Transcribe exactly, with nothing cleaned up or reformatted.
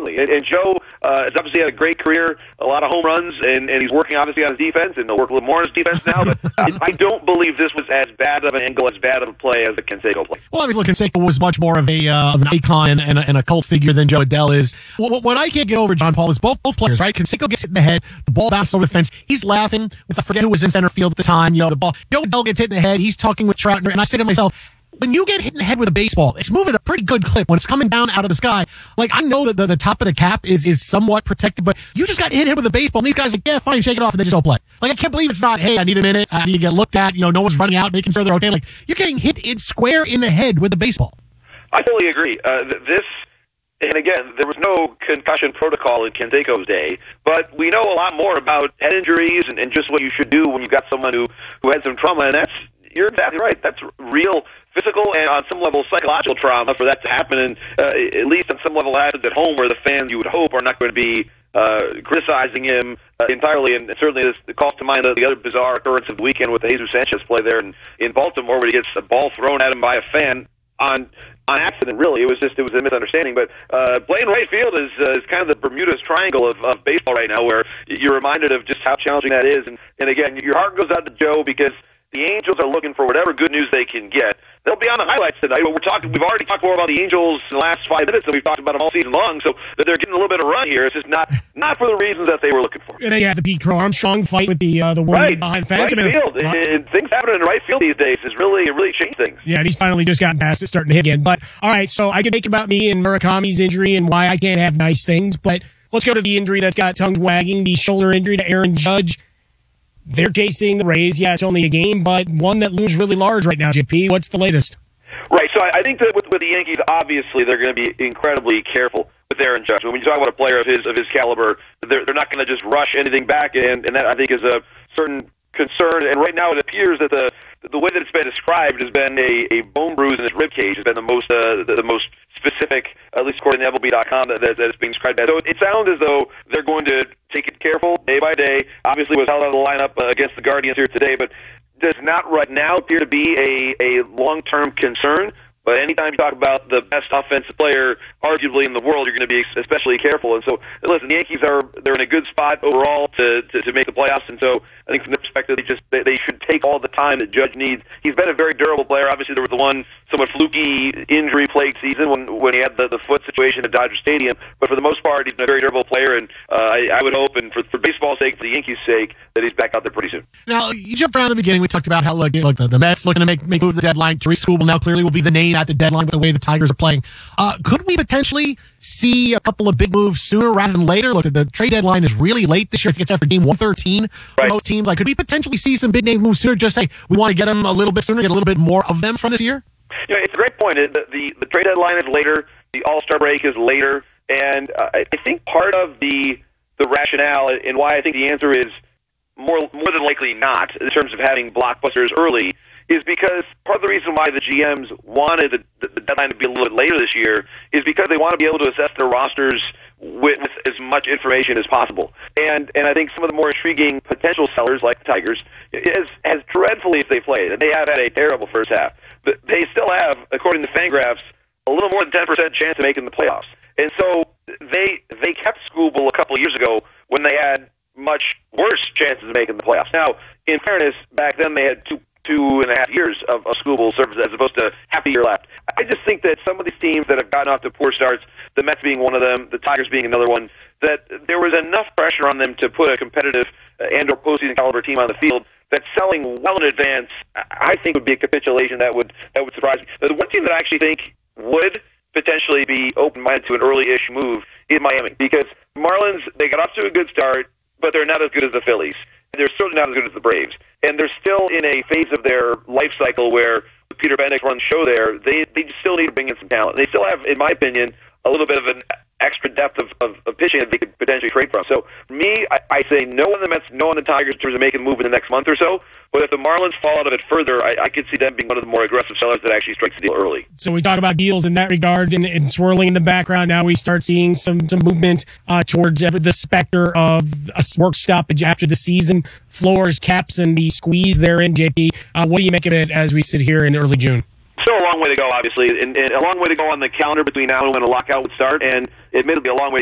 strongly. And, and Joe uh, has obviously had a great career, a lot of home runs, and, and he's working obviously on his defense, and he'll work a little more on his defense now. But I don't believe this was as bad of an angle, as bad of a play as the Canseco play. Well, obviously, Canseco was much more of a uh, of an icon and, and, a, and a cult figure than Joe Adell is. What, what I can't get over, John Paul, is both both players, right? Canseco gets hit in the head, the ball bounces over the fence. He's laughing with, I forget who was in center field at the time. You know, the ball. Joe Adell gets hit in the head. He's talking with Troutner, and I say to myself, when you get hit in the head with a baseball, it's moving at a pretty good clip when it's coming down out of the sky. Like, I know that the, the top of the cap is is somewhat protected, but you just got hit, hit with a baseball, and these guys are like, yeah, fine, shake it off, and they just don't play. Like, I can't believe it's not, hey, I need a minute, I need to get looked at, you know, no one's running out, making sure they're okay. Like, you're getting hit in square in the head with a baseball. I totally agree. Uh, th- this, and again, there was no concussion protocol in Canseco's day, but we know a lot more about head injuries and, and just what you should do when you've got someone who, who had some trauma, and that's, you're exactly right, that's real physical and on some level psychological trauma for that to happen, and uh, at least on some level happens at home where the fans, you would hope, are not going to be uh, criticizing him uh, entirely. And certainly this calls to mind the, the other bizarre occurrence of the weekend with the Jesus Sanchez play there in, in Baltimore, where he gets a ball thrown at him by a fan on on accident. Really, it was just it was a misunderstanding. But uh, playing right field is uh, is kind of the Bermuda Triangle of, of baseball right now, where you're reminded of just how challenging that is. And, and again, your heart goes out to Joe because the Angels are looking for whatever good news they can get. They'll be on the highlights tonight, but we're talking. We've already talked more about the Angels in the last five minutes than we've talked about them all season long. So they're getting a little bit of run here. It's just not not for the reasons that they were looking for. And then you had the Pete Crow Armstrong fight with the uh, the woman right. behind the fence. Right I mean, field. And, and things happening in right field these days has really really changed things. Yeah, and he's finally just gotten past it, starting to hit again. But all right, so I could make about me and Murakami's injury and why I can't have nice things, but let's go to the injury that's got tongues wagging, the shoulder injury to Aaron Judge. They're chasing the Rays. Yeah, it's only a game, but one that looms really large right now, J P. What's the latest? Right, so I, I think that with, with the Yankees, obviously they're going to be incredibly careful with Aaron Judge. When you talk about a player of his of his caliber, they're, they're not going to just rush anything back, and, and that, I think, is a certain concern. And right now it appears that the the way that it's been described has been a, a bone bruise in his rib cage has been the most uh, the, the most specific, at least according to M L B dot com, that, that, that it's being described as. So it sounds as though they're going to take it careful day by day. Obviously was held out of the lineup uh, against the Guardians here today, but does not right now appear to be a, a long-term concern. But anytime you talk about the best offensive player, arguably in the world, you're going to be especially careful. And so, listen, the Yankees are they're in a good spot overall to, to, to make the playoffs. And so, I think from their perspective, they just they, they should take all the time that Judge needs. He's been a very durable player. Obviously, there was the one somewhat fluky injury-plagued season when when he had the, the foot situation at Dodger Stadium. But for the most part, he's been a very durable player. And uh, I, I would hope, and for, for baseball's sake, for the Yankees' sake, that he's back out there pretty soon. Now, you jumped around at the beginning. We talked about how look, look the, the Mets looking to make make move the deadline. Therese Skubal now clearly will be the name at the deadline with the way the Tigers are playing. Uh, could we potentially see a couple of big moves sooner rather than later? Look, the trade deadline is really late this year. I think it's after game one thirteen for right. most teams. Like, could we potentially see some big name moves sooner? Just say we want to get them a little bit sooner, get a little bit more of them from this year? You know, it's a great point. The, the, the trade deadline is later. The All-Star break is later. And uh, I think part of the the rationale and why I think the answer is more more than likely not in terms of having blockbusters early is because part of the reason why the G Ms wanted the, the deadline to be a little bit later this year is because they want to be able to assess their rosters with, with as much information as possible. And and I think some of the more intriguing potential sellers, like the Tigers, as, as dreadfully as they played, and they have had a terrible first half, but they still have, according to Fangraphs, a little more than ten percent chance of making the playoffs. And so they they kept Skubal a couple of years ago when they had much worse chances of making the playoffs. Now, in fairness, back then they had two two and a half years of, of Skubal service as opposed to half a year left. I just think that some of these teams that have gotten off to poor starts, the Mets being one of them, the Tigers being another one, that there was enough pressure on them to put a competitive uh, and or postseason caliber team on the field that selling well in advance, I think, would be a capitulation that would that would surprise me. The one team that I actually think would potentially be open-minded to an early-ish move is Miami, because Marlins, they got off to a good start, but they're not as good as the Phillies. They're certainly not as good as the Braves. And they're still in a phase of their life cycle where Peter Bendick runs show there. They they still need to bring in some talent. They still have, in my opinion, a little bit of an extra depth of, of, of pitching that they could potentially trade from. So, for me, I, I say no on the Mets, no on the Tigers in terms of making a move in the next month or so. But if the Marlins fall out of it further, I, I could see them being one of the more aggressive sellers that actually strikes the deal early. So we talk about deals in that regard and, and swirling in the background. Now we start seeing some, some movement uh, towards the specter of a work stoppage after the season. Floors, caps, and the squeeze therein, J P. Uh, what do you make of it as we sit here in early June? Still a long way to go, obviously, and, and a long way to go on the calendar between now and when a lockout would start, and admittedly a long way